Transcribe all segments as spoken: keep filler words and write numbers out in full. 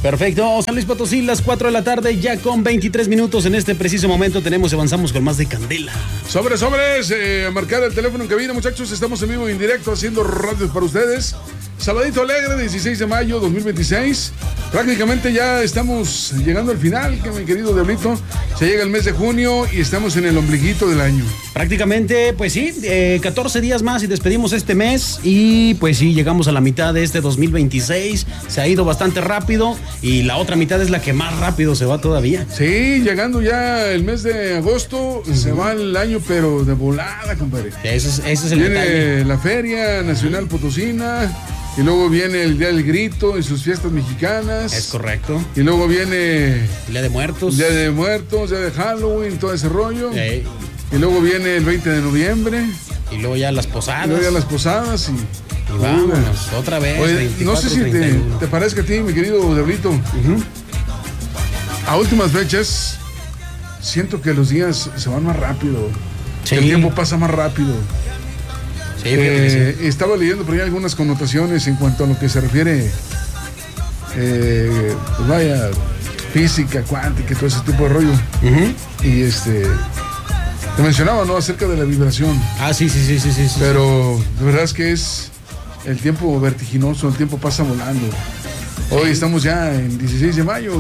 Perfecto, San Luis Potosí, las cuatro de la tarde, ya con veintitrés minutos. En este preciso momento tenemos, avanzamos con más de Candela. Sobres, sobres, eh, a marcar el teléfono en cabina, muchachos. Estamos en vivo y en directo haciendo radios para ustedes. Sabadito alegre, dieciséis de mayo dos mil veintiséis. Prácticamente ya estamos llegando al final, que mi querido Diablito. Se llega el mes de junio y estamos en el ombliguito del año. Prácticamente, pues sí, eh, catorce días más y despedimos este mes. Y pues sí, llegamos a la mitad de este dos mil veintiséis. Se ha ido bastante rápido y la otra mitad es la que más rápido se va todavía. Sí, llegando ya el mes de agosto, uh-huh. se va el año, pero de volada, compadre. Ese es, ese es el Viene detalle. la Feria Nacional Potosina. Y luego viene el Día del Grito y sus fiestas mexicanas. Es correcto. Y luego viene... Día de Muertos. Día de Muertos, Día de Halloween, todo ese rollo. Ey. Y luego viene el veinte de noviembre. Y luego ya las posadas. Y luego ya las posadas y... Y vámonos, uh, otra vez. Oye, veinticuatro, no sé si te, te parezca a ti, mi querido Diablito. Uh-huh. A últimas fechas, siento que los días se van más rápido. Sí. El tiempo pasa más rápido. Sí, eh, sí. Estaba leyendo por ahí algunas connotaciones en cuanto a lo que se refiere, eh, pues vaya, física, cuántica y todo ese tipo de rollo. Uh-huh. Y este, te mencionaba, ¿no? Acerca de la vibración. Ah, sí, sí, sí, sí, sí. Pero sí. De verdad es que es el tiempo vertiginoso, el tiempo pasa volando. Hoy sí. Estamos ya en dieciséis de mayo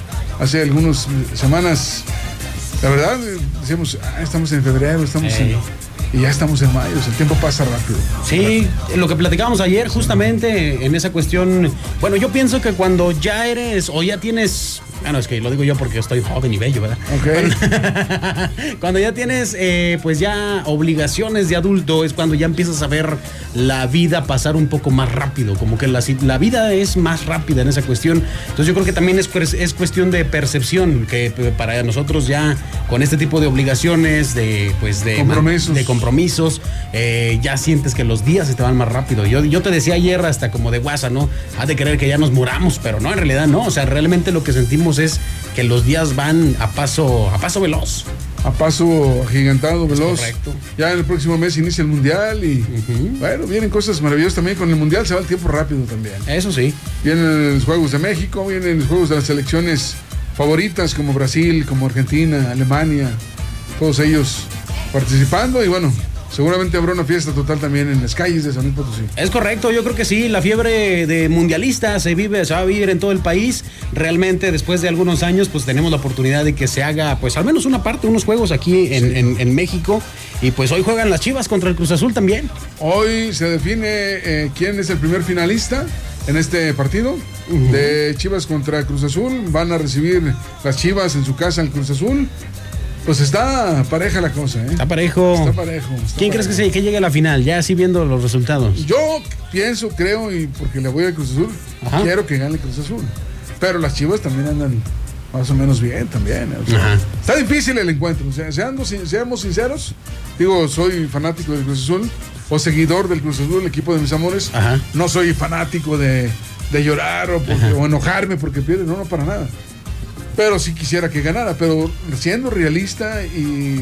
y hace algunas semanas, la verdad, decíamos, ah, estamos en febrero, estamos Ey. en... Y ya estamos en mayo, el tiempo pasa rápido. Sí, lo que platicábamos ayer justamente en esa cuestión. Bueno, yo pienso que cuando ya eres o ya tienes... Bueno, es que lo digo yo porque estoy joven y bello, ¿verdad? Ok. Cuando, cuando ya tienes, eh, pues ya obligaciones de adulto, es cuando ya empiezas a ver la vida pasar un poco más rápido. Como que la, la vida es más rápida en esa cuestión. Entonces yo creo que también es, es cuestión de percepción, que para nosotros ya con este tipo de obligaciones, de pues de compromisos, de compromisos eh, ya sientes que los días se te van más rápido. Yo, yo te decía ayer hasta como de guasa, ¿no? Has de creer que ya nos muramos, pero no, en realidad no. O sea, realmente lo que sentimos es que los días van a paso, a paso veloz. A paso agigantado, veloz. Correcto. Ya en el próximo mes inicia el Mundial y uh-huh. bueno, vienen cosas maravillosas también. Con el Mundial se va el tiempo rápido también. Eso sí. Vienen los Juegos de México, vienen los Juegos de las selecciones favoritas como Brasil, como Argentina, Alemania, todos ellos participando y bueno, seguramente habrá una fiesta total también en las calles de San Luis Potosí. Es correcto, yo creo que sí, la fiebre de mundialista se vive, se va a vivir en todo el país. Realmente después de algunos años pues tenemos la oportunidad de que se haga pues al menos una parte, unos juegos aquí en, sí. en, en México. Y pues hoy juegan las Chivas contra el Cruz Azul también. Hoy se define eh, quién es el primer finalista en este partido uh-huh. de Chivas contra Cruz Azul. Van a recibir las Chivas en su casa al Cruz Azul. Pues está pareja la cosa, ¿eh? Está parejo. Está parejo. Está ¿Quién parejo. crees que, se, que llegue a la final? Ya así viendo los resultados. Yo pienso, creo, y porque le voy a Cruz Azul, Ajá. quiero que gane Cruz Azul. Pero las Chivas también andan más o menos bien también. O sea, está difícil el encuentro. O sea, seamos, seamos sinceros. Digo, soy fanático del Cruz Azul o seguidor del Cruz Azul, el equipo de mis amores. Ajá. No soy fanático de, de llorar o, porque, o enojarme porque pierde. No, no, para nada. Pero sí quisiera que ganara, pero siendo realista y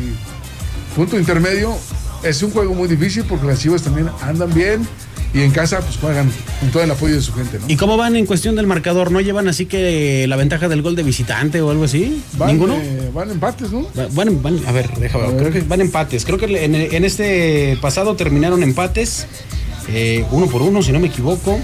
punto intermedio, es un juego muy difícil porque las Chivas también andan bien y en casa pues juegan con todo el apoyo de su gente, ¿no? ¿Y cómo van en cuestión del marcador? ¿No llevan así que la ventaja del gol de visitante o algo así? Van, ¿Ninguno? Eh, van empates, ¿no? Van, van, a ver, déjame ver. Creo que van empates. Creo que en, en este pasado terminaron empates, eh, uno por uno, si no me equivoco.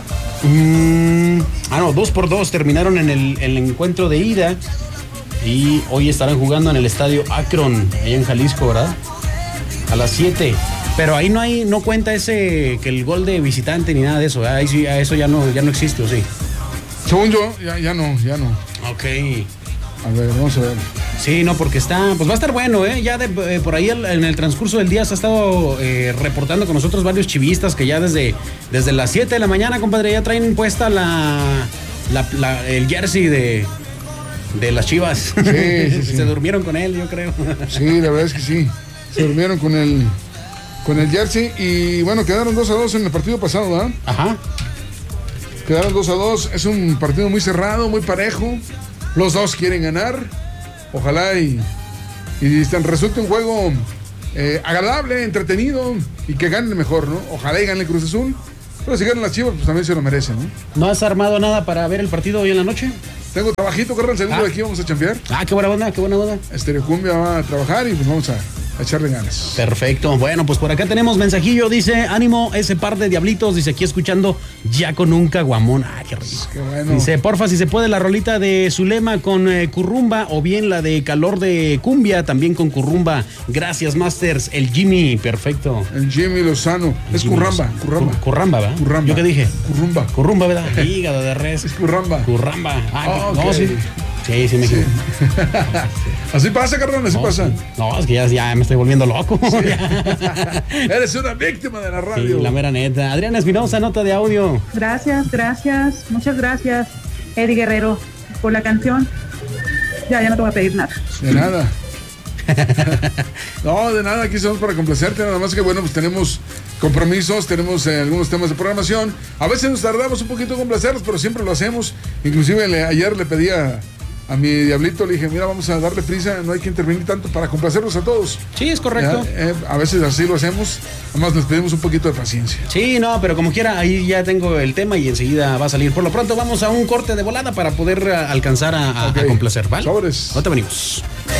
Mm, ah, no, dos por dos terminaron en el, el encuentro de ida y hoy estarán jugando en el estadio Akron, allá en Jalisco, ¿verdad? A las siete. Pero ahí no hay, no cuenta ese que el gol de visitante ni nada de eso, ¿verdad? Ahí sí, eso ya no, ya no existe, ¿o sí? Según yo, ya, ya no, ya no. Ok. A ver, vamos a ver. Sí, no, porque está, pues va a estar bueno, ¿eh? Ya de, eh, por ahí el, en el transcurso del día se ha estado eh, reportando con nosotros varios chivistas que ya desde, desde las siete de la mañana, compadre, ya traen puesta la, la, la el jersey de, de las Chivas. Sí, sí, sí. Se durmieron con él, yo creo. Sí, la verdad es que sí. Se durmieron con el, con el jersey y bueno, quedaron dos a dos en el partido pasado, ¿verdad? Ajá. Quedaron dos a dos. Es un partido muy cerrado, muy parejo. Los dos quieren ganar. Ojalá y, y resulte un juego eh, agradable, entretenido y que gane mejor, ¿no? Ojalá y gane Cruz Azul. Pero si ganan las Chivas, pues también se lo merecen, ¿no? ¿No has armado nada para ver el partido hoy en la noche? Tengo trabajito, carnal, saliendo ah. de aquí, vamos a chambear. Ah, qué buena onda, qué buena onda. Estereocumbia va a trabajar y pues vamos a, a echarle ganas. Perfecto. Bueno, pues por acá tenemos mensajillo, dice, ánimo, ese par de diablitos, dice, aquí escuchando ya con un caguamón. Ah, qué rico. Qué bueno. Dice, porfa, si se puede la rolita de Zulema con eh, currumba o bien la de calor de cumbia, también con currumba. Gracias, Masters. El Jimmy, perfecto. El Jimmy Lozano. El es Jimmy curramba, Lozano. curramba. Curramba, ¿verdad? Curramba. ¿Yo qué dije? Currumba. Currumba, ¿verdad? Hígado de res. Es curramba. Curramba. Ah, oh, okay. No, sí. Sí, sí me equivoco. Sí. Así pasa, carnal, así no, pasa. Sí. No, es que ya, ya me estoy volviendo loco. Sí. Eres una víctima de la radio. Sí, la mera neta. Adriana Espinosa, nota de audio. Gracias, gracias, muchas gracias, Eddie Guerrero, por la canción. Ya, ya no te voy a pedir nada. De nada. No, de nada, aquí estamos para complacerte, nada más que bueno, pues tenemos compromisos, tenemos eh, algunos temas de programación, a veces nos tardamos un poquito en complacerlos, pero siempre lo hacemos, inclusive le, ayer le pedí a, a mi diablito, le dije, mira, vamos a darle prisa, no hay que intervenir tanto para complacerlos a todos. Sí, es correcto. Ya, eh, a veces así lo hacemos, además nos pedimos un poquito de paciencia. Sí, no, pero como quiera, ahí ya tengo el tema y enseguida va a salir. Por lo pronto vamos a un corte de volada para poder alcanzar a, a, okay. a complacer, ¿vale? Sobres. Ahorita venimos.